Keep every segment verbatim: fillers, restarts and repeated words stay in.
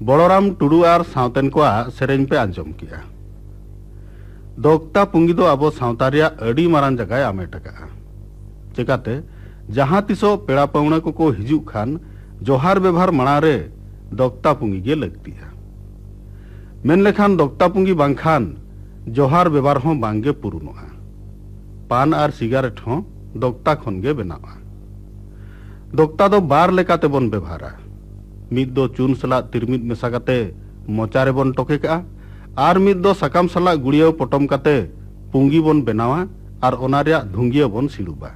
बड़राम टुडू और सावतेन को सेरेन पे आंजम किया। दोक्ता पुंगी दो अब सावता रिया अड़ी मारान जगह आमेट का चिकाते जहां तिसो पेड़ा पौणे को को हिजू खान जोहार व्यवहार मणारे दोक्ता पुंगी गे लगती है। मेन लेखान दोक्ता पुंगी बांखान जोहार व्यवहार हों बांगे पुरुनोआ। पान और सिगारेट हों दोक्ता खनगे बनावा। दोक्ता दो बार लेकाते बन व्यवहारा। मिद दो चून सला तिरमिद मेसा काते मोचारे बन टोके का और मिद दो सकाम सला गुड़िया पटम काते पुंगी बन बनावा और ओनारिया धुंगिया बन सिड़ुबा।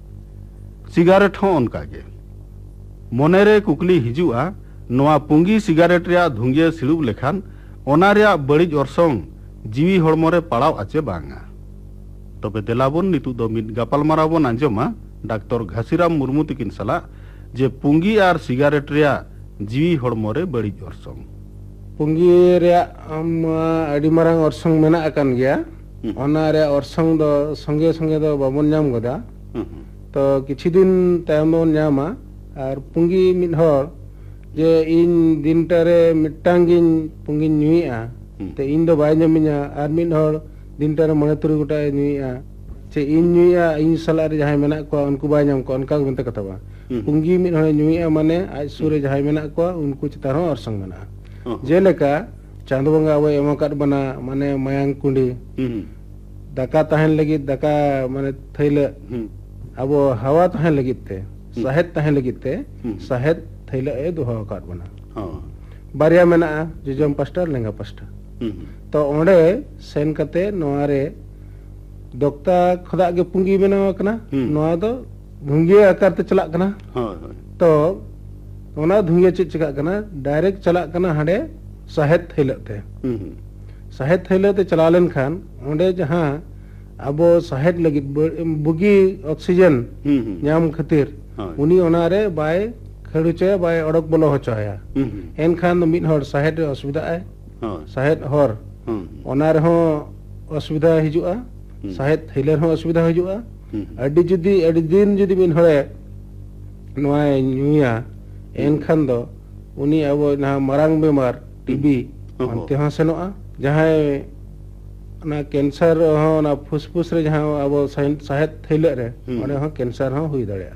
सिगारेट हों उनकागे मोनेरे कुकली हिजुआ नोआ पुंगी सिगारेट रिया धुंगिया सिड़ुब लेखान ओनारिया बड़िज ऑर्सोंग जीवी हड़मोरे पड़ाव आचे बांगा। तबे देलाबन नितु दो मिद गापाल माराबन आंजमा डॉक्टर घासीराम मुर्मू तकिन सला जे पुंगी और सिगारेट रिया जीवी हड़मोरे बड़िज ऑर्सोंग पुंगी रिया अड़ी मारांग ऑर्सोंग मेना अकान गया। ओना रिया ऑर्सोंग दो संगे संगे दो बाबन नाम गदा तो किछि दिन तायम बन नामा और पुंगी मिद हर जे इन दिनटारे मिटांगिन पुंगी नुइआ ते इन दो बाय नमिना और मिद हर दिनटारे मने तुरु गोटा नुइआ चे इन नुइआ इन सलारे जहाय मेना को उनको बाय नाम को उनका मेनते कथाबा पुंगी मिद हर नुइआ माने आज सुरे जहाय मेना को उनको चितार हो ऑर्सोंग मेना जेलेका चांदो बंगा अब एमकाट बना माने मायांग कुंडी दाका तहन लगी दाका माने थैले अब हवा तहन लगित ते साहेद तहन लगित ते साहेद थैले ए दोहा काट बना बारिया मेना जुजम पास्टा लेंगा पास्टा तो ओंडे सेन कते नोआरे दोक्ता खदा गे पुंगी बनावा कना नोआ दो धुंगिया आकार ते चला कना तो ओना धुंगिया चे चिका कना डायरेक्ट चला कना हाडे साहेद थैले ते साहेद थैले ते चला लेन खान ओंडे जहां अब साहेद लगी बुगी ऑक्सीजन नाम खातिर उनी ओनारे बाय खड़ुचे बाय अड़क बोलो होचोया एन खान मिद हर साहेद असुविधा है साहेद हर ओनारे हो असुविधा हिजुआ साहेद थैले हो असुविधा हिजुआ अड्डी जुदी अड्डी दिन जुदी मिन हरे नोआ नुया एन खान दो उनी अब ना मरांग बेमार टीबी अंते हो सेनोआ जहां ना कैंसर हो ना फुसफुस रे जहां अब साहेद थैले रे ओने हो कैंसर हो हुई दाड़िया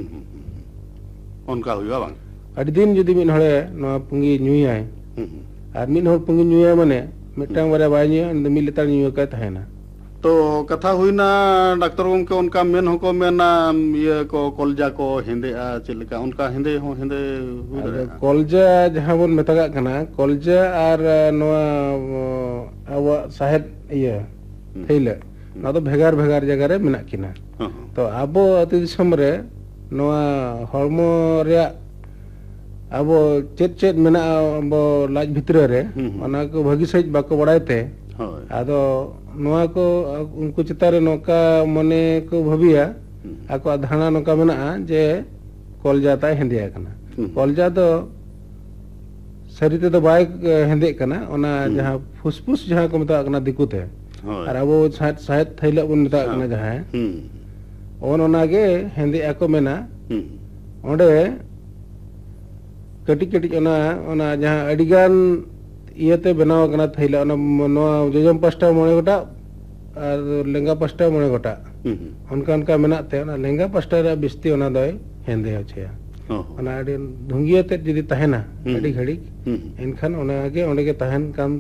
उनका हुआ बांग अड्डी दिन जुदी मिन हरे नोआ पुंगी नुयाय और मिन हर पुंगी नुयाय माने मिटांग बारे बाय नुया अंद मिल लेतार नुया का तहेना तो कथा हुईना डॉक्टर उनके उनका मेन होको मेना ये को कॉलजा को हिंदे आ चिलका उनका हिंदे हो हिंदे कॉलजा जहां बन मेतागा कना कॉलजा और नोआ अब साहेद ये थैले ना तो भेगार भेगार जगह रे मेना किना तो अब अति दिसम रे नोआ हॉर्मो रे अब चेत चेत मेना अब लाज भितर रे ओना को भागी सहित बाको बड़ायते आदो नोआ को उनको चितारे नौका मने को भविया आको धारणा नौका मेना जे कॉलजा ता हेंदिया कना कॉलजा तो शरीर तो बाय हेंदे कना ओना जहां फुसफुस जहां को मेता कना दिकुते और अब साहेद साहेद थैले बन मेता कना जहां ओन ओना गे हेंदे आको मेना ओंडे कटी कटी ओना ओना जहां अडिगान इयते बनाव कना थैले ओना नोआ जोजम पास्टा मोने गोटा और लेंगा पास्टा मोने गोटा उनका उनका मेना ते ओना लेंगा पास्टा रे बिस्ती ओना दय हेंदे होचेया ओना अडी धुंगिया ते जदी तहेना अडी घड़ी एनखान ओना गे ओंडे गे तहन काम